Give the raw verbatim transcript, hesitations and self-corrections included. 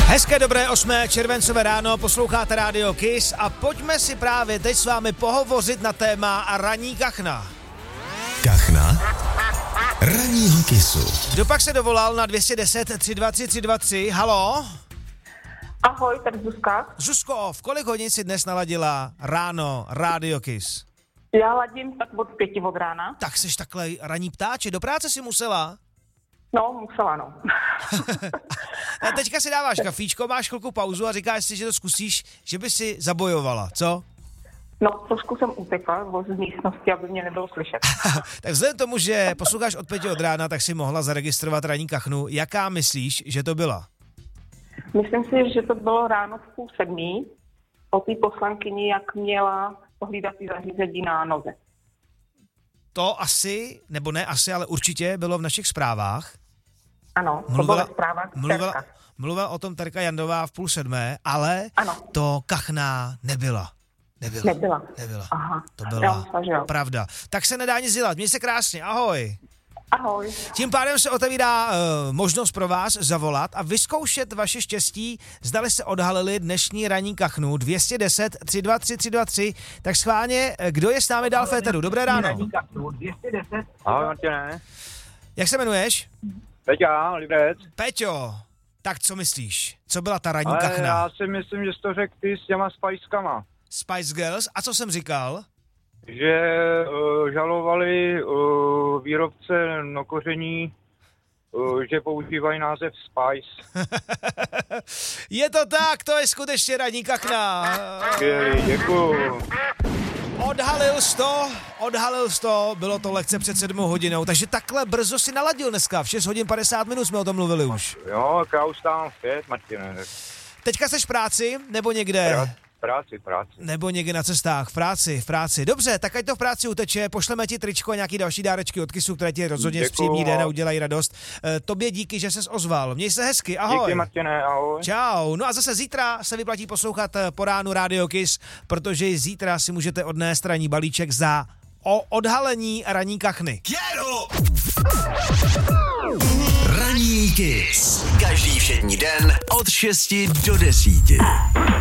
Hezké dobré osmé červencové ráno, posloucháte Radio Kiss a pojďme si právě teď s vámi pohovořit na téma ranní kachna. Kachna ranního Kissu. Kdo pak se dovolal na dvě stě deset tři dva tři tři dva tři? Halo? Ahoj, tady Zuzka. Zuzko, v kolik hodin si dnes naladila ráno Radio Kiss? Já ladím tak od pěti od rána. Tak jsi takhle ranní ptáče, do práce si musela? No, musela, no. A teďka si dáváš kafíčko, máš chvilku pauzu a říkáš si, že to zkusíš, že by si zabojovala, co? No, trošku jsem utekla z místnosti, aby mě nebylo slyšet. Tak vzhledem tomu, že posloucháš od pěti od rána, tak si mohla zaregistrovat ranní kachnu. Jaká myslíš, že to byla? Myslím si, že to bylo ráno v půl sedmí o té poslankyni, jak měla pohlídací zařízení na noze. To asi, nebo ne asi, ale určitě bylo v našich zprávách. Ano, to Mluvila, bylo ve zprávách. mluvila, mluvila o tom Terka Jandová v půl sedmé, ale ano. To kachna nebyla. Nebyla. Nebyla. Nebyla. Aha. To byla Já pravda. Tak se nedá nic dělat. Měj se krásně. Ahoj. Ahoj. Tím pádem se otevírá uh, možnost pro vás zavolat a vyzkoušet vaše štěstí. Zdali se odhalili dnešní ranní kachnu dvě stě deset tři dva tři tři dva tři. Tak schválně, kdo je s námi dál v éteru? Dobré ráno. Ahoj, Martine. Jak se jmenuješ? Peťa, Liberec. Peťo, tak co myslíš? Co byla ta ranní Ale kachna? já si myslím, že jsi to řekl ty s těma spajskama. Spice Girls? A co jsem říkal? Že uh, žalovali uh, výrobce nokoření, uh, že používají název Spice. Je to tak, to je skutečně ranní kachna. Skvělý, děkuju. Odhalil jsi to, odhalil jsi to, bylo to lekce před sedmou hodinou, takže takhle brzo si naladil dneska, v šest hodin padesát minut jsme o tom mluvili už. Jo, já už stávám v pět, Martine. Teďka seš v práci, nebo někde? Práci, práci, práci. Nebo někde na cestách, v práci, v práci. Dobře, tak ať to v práci uteče, pošleme ti tričko a nějaký další dárečky od Kissu, které ti rozhodně zpříjemní den a udělají radost. E, tobě díky, že ses ozval. Měj se hezky, ahoj. Díky, Martine, ahoj. Čau. No a zase zítra se vyplatí poslouchat po ránu Radio Kiss, protože zítra si můžete odnést ranní balíček za o odhalení ranní kachny. Ranní Kiss. Každý všední den od šesti do desíti.